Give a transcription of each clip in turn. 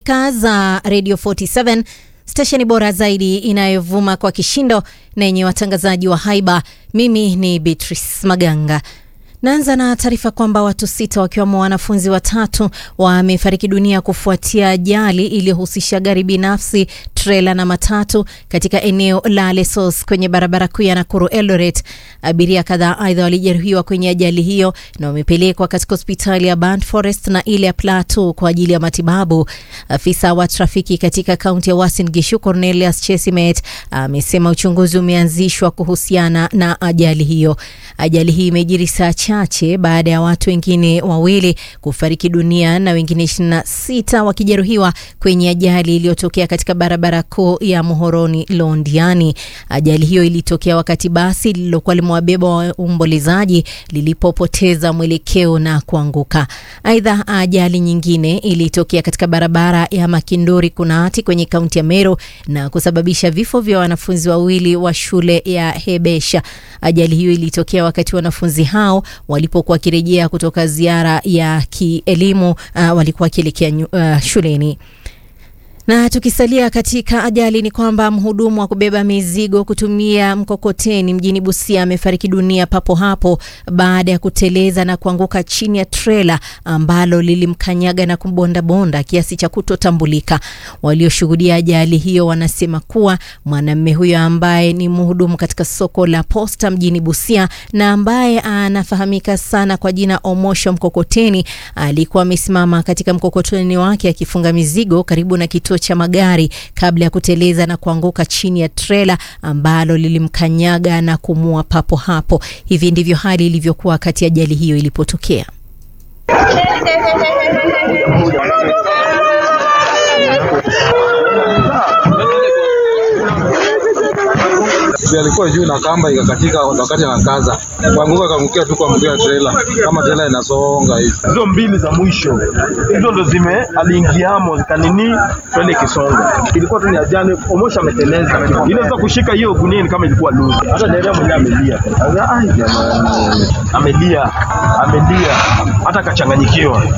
Kaza Radio 47, stesheni bora zaidi inayovuma kwa kishindo na yenye watangazaji wa haiba. Mimi ni Beatrice Maganga. Naanza na taarifa kwamba watu 6 wakiwemo wanafunzi 3 wamefariki dunia kufuatia ajali iliyohusisha gari binafsi, trela na matatu katika eneo la Lesos kwenye barabara kuu ya Nakuru Eldoret. Abiria kadhaa aidha walijeruhiwa kwenye ajali hiyo na wamepelekwa katika hospitali ya Burnt Forest na ile ya Plateau kwa ajili ya matibabu. Afisa wa trafiki katika kaunti ya Uasin Gishu, Cornelius Chesimet, amesema uchunguzi umeanzishwa kuhusiana na ajali hiyo. Ajali hii imejiri saa chache baada ya watu wengine 2 kufariki dunia na wengine 26 wakijeruhiwa kwenye ajali iliyotokea katika barabara kuu ya Muhoroni Londiani. Ajali hiyo ilitokea wakati basi lililokuwa limewabeba waombolezaji lilipopoteza mwelekeo na kuanguka. Aidha, ajali nyingine ilitokea katika barabara ya Makinduri Kunati kwenye kaunti ya Meru na kusababisha vifo vya wanafunzi 2 wa shule ya Hebesha. Ajali hiyo ilitokea wakati wanafunzi hao walipokuwa kirejea kutoka ziara ya kielimu walikuwa kielekea shuleni. Na tukisalia katika ajali ni kwamba mhudumu wa kubeba mizigo kutumia mkokoteni mjini Busia amefariki dunia papo hapo baada ya kuteleza na kuanguka chini ya trela ambalo lilimkanyaga na kumbonda kiasi cha kutotambulika. Walioshuhudia ajali hiyo wanasema kuwa mwanamume huyo ambaye ni mhudumu katika soko la Posta mjini Busia na ambaye anafahamika sana kwa jina Omosho Mkokoteni alikuwa amesimama katika mkokoteni wake akifunga mizigo karibu na kituo cha magari kabla ya kuteleza na kuanguka chini ya trela ambalo lilimkanyaga na kumua papo hapo. Hivi ndivyo hali ilivyokuwa wakati ajali hiyo ilipotokea. Alikuwa juu na kamba ikakatika wakati anakaza. Kuanguka kaangukia tu kwa mguu ya trailer. Kama trailer inasonga hivi. Hizo 2 za mwisho. Hizo ndo aliingiamo zikanini twende kisonga. Ilikuwa tu ni ajali, Omosho ameteleza. Inaweza kushika hiyo gunia kama ilikuwa loose. Hata dereva mwenyewe amelia. Ai jamani. Amelia. Hata kachanganyikiwa.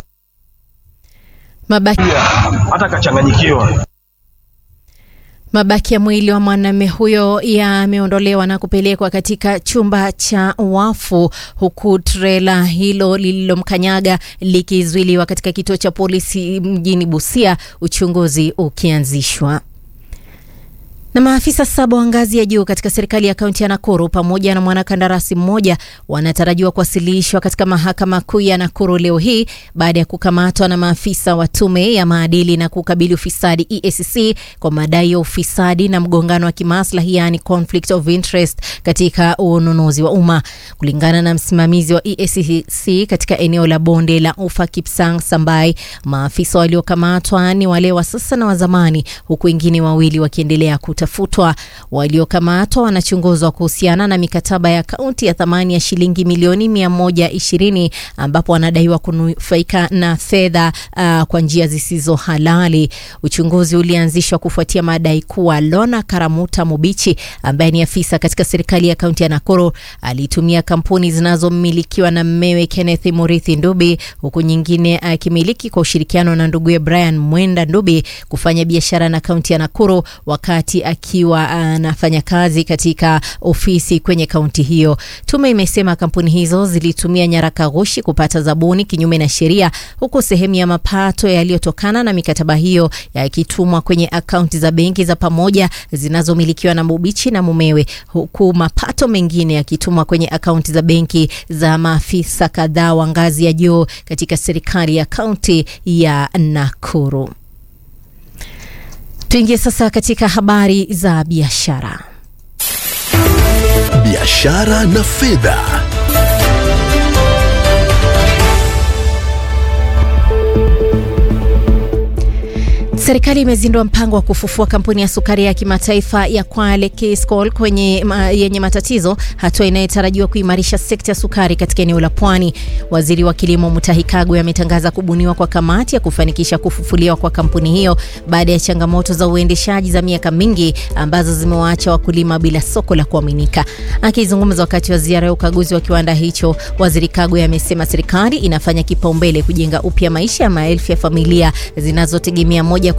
Mabaki ya mwili wa mwanamume huyo yameondolewa na kupelekwa katika chumba cha wafu, huku trela hilo lililomkanyaga likizuiliwa katika kituo cha polisi mjini Busia, uchunguzi ukianzishwa. Na maafisa 7 wa ngazi ya juu katika serikali ya kaunti ya Nakuru pamoja na mwanakandarasi mmoja wanatarajiwa kuwasilishwa katika mahakama kuu ya Nakuru leo hii baada ya kukamatwa na maafisa wa tume ya maadili na kukabili ufisadi EACC kwa madai ya ufisadi na mgongano wa kimaslahi, yani conflict of interest katika ununuzi wa umma. Kulingana na msimamizi wa EACC katika eneo la bonde la Ufa Kipsang Sambai, maafisa waliokamatwa ni wale wa sasa na wa zamani, huku wengine 2 wakiendelea kutafutwa. Waliokamatwa wanachunguzwa kuhusiana na mikataba ya kaunti ya thamani ya shilingi milioni 120 ambapo wanadaiwa kunufaika na fedha kwa njia zisizo halali. Uchunguzi ulianzishwa kufuatia madai kuwa Lona Karamuta Mubichi ambaye ni afisa katika serikali ya kaunti ya Nakuru alitumia kampuni zinazomilikiwa na mmewe Kenneth Murithi Ndubi, huku nyingine akimiliki kwa ushirikiano na nduguye Brian Mwenda Ndubi kufanya biashara na kaunti ya Nakuru wakati akiwa anafanya kazi katika ofisi kwenye kaunti hiyo. Tume imesema kampuni hizo zilitumia nyaraka ghushi kupata zabuni kinyume na sheria, huku sehemu ya mapato yaliyotokana na mikataba hiyo yakitumwa kwenye akaunti za benki za pamoja zinazomilikiwa na Mubichi na mumewe, huku mapato mengine yakitumwa kwenye akaunti za benki za maafisa kadhaa wa ngazi ya juu katika serikali ya kaunti ya Nakuru. Tuingie sasa katika habari za biashara. Biashara na fedha. Serikali imezindua mpango wa kufufua kampuni ya sukari ya kimataifa ya Kwale Keiscol yenye matatizo, hatua inayotarajiwa kuimarisha sekta ya sukari katika eneo la Pwani. Waziri wa Kilimo Mutahi Kagwe ametangaza kubuniwa kwa kamati ya kufanikisha kufufuliwa kwa kampuni hiyo baada ya changamoto za uendeshaji za miaka mingi ambazo zimewaacha wakulima bila soko la kuaminika. Akizungumza wakati wa ziara ya ukaguzi wa kiwanda hicho, Waziri Kagwe amesema serikali inafanya kipaumbele kujenga upya maisha ya maelfu ya familia zinazotegemea moja